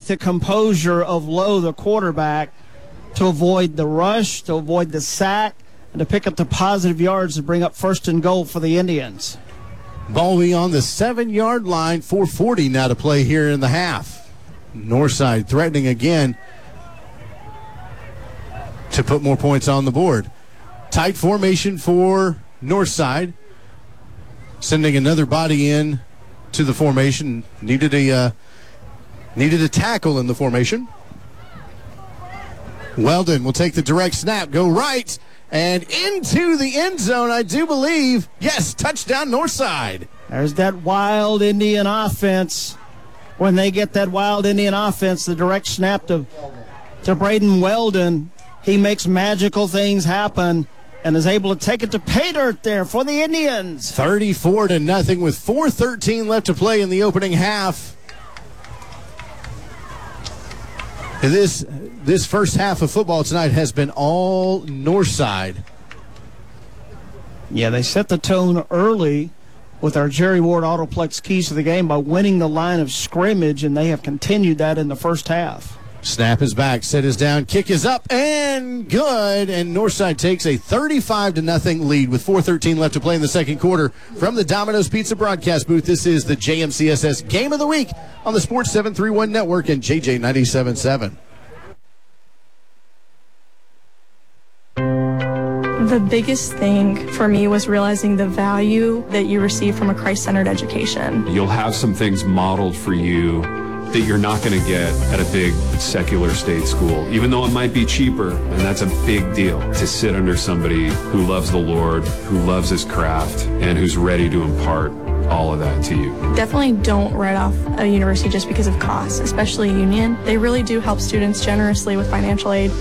the composure of Lowe, the quarterback, to avoid the rush, to avoid the sack, and to pick up the positive yards to bring up 1st and goal for the Indians. Ball will be on the 7-yard line. 4:40 now to play here in the half. Northside threatening again to put more points on the board. Tight formation for Northside. Sending another body in to the formation. Needed a tackle in the formation. Weldon will take the direct snap, go right, and into the end zone, I do believe. Yes, touchdown Northside. There's that wild Indian offense. When they get that wild Indian offense, the direct snap to Braden Weldon, he makes magical things happen and is able to take it to pay dirt there for the Indians. 34-0 with 4:13 left to play in the opening half. This first half of football tonight has been all Northside. Yeah, they set the tone early with our Jerry Ward Autoplex keys to the game by winning the line of scrimmage, and they have continued that in the first half. Snap is back, set is down, kick is up, and good. And Northside takes a 35-0 lead with 4:13 left to play in the second quarter. From the Domino's Pizza broadcast booth, this is the JMCSS Game of the Week on the Sports 731 Network and JJ 97.7. The biggest thing for me was realizing the value that you receive from a Christ-centered education. You'll have some things modeled for you that you're not going to get at a big secular state school, even though it might be cheaper, and that's a big deal to sit under somebody who loves the Lord, who loves his craft, and who's ready to impart all of that to you. Definitely don't write off a university just because of costs, especially Union. They really do help students generously with financial aid.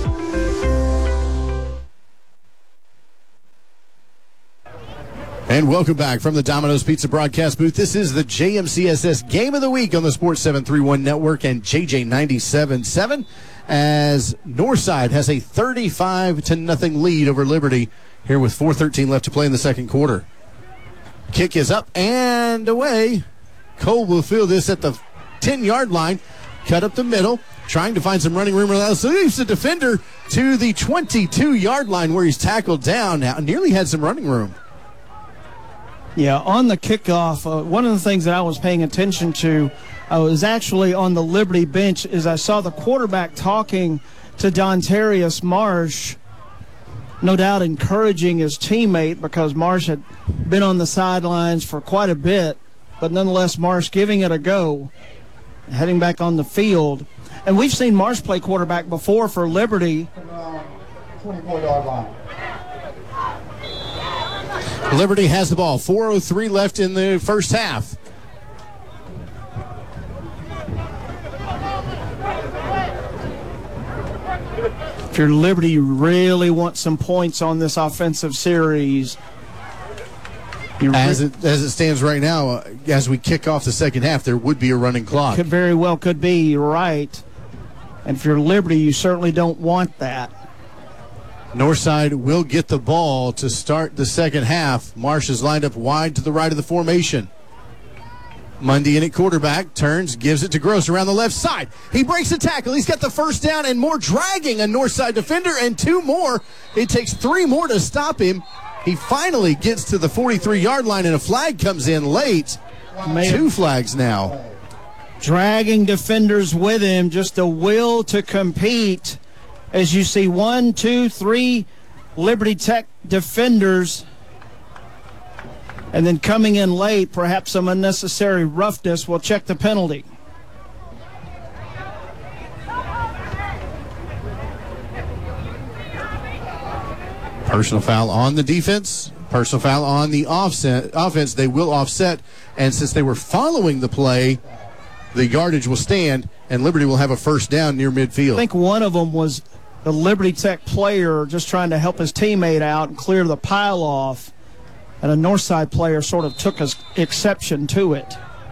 And welcome back from the Domino's Pizza broadcast booth. This is the JMCSS Game of the Week on the Sports 731 Network and JJ 97.7 as Northside has a 35-0 lead over Liberty here with 4:13 left to play in the second quarter. Kick is up and away. Cole will field this at the 10-yard line, cut up the middle, trying to find some running room. So leaves the defender to the 22-yard line where he's tackled down. Now nearly had some running room. Yeah, on the kickoff, one of the things that I was paying attention to, I was actually on the Liberty bench, is I saw the quarterback talking to Dontarius Marsh, no doubt encouraging his teammate because Marsh had been on the sidelines for quite a bit, but nonetheless Marsh giving it a go, heading back on the field. And we've seen Marsh play quarterback before for Liberty. 24-yard line. Liberty has the ball. 4:03 left in the first half. If you're Liberty, you really want some points on this offensive series. As it stands right now, as we kick off the second half, there would be a running clock. Could very well could be, you're right. And if you're Liberty, you certainly don't want that. Northside will get the ball to start the second half. Marsh is lined up wide to the right of the formation. Mundy in at quarterback, turns, gives it to Gross around the left side. He breaks the tackle. He's got the first down and more, dragging a Northside defender and two more. It takes three more to stop him. He finally gets to the 43-yard line and a flag comes in late. Two flags now. Dragging defenders with him, just a will to compete. As you see 1, 2, 3 Liberty Tech defenders, and then coming in late, perhaps some unnecessary roughness. We'll check the penalty. Personal foul on the defense, personal foul on the offense. They will offset, and since they were following the play, the yardage will stand, and Liberty will have a first down near midfield. I think one of them was the Liberty Tech player just trying to help his teammate out and clear the pile off, and a Northside player sort of took exception to it.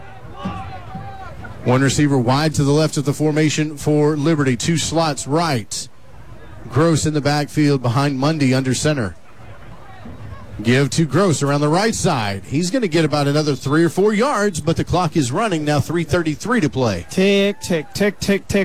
One receiver wide to the left of the formation for Liberty. Two slots right. Gross in the backfield behind Mundy under center. Give to Gross around the right side. He's going to get about another 3 or 4 yards, but the clock is running now. 3:33 to play. Tick, tick, tick, tick, tick.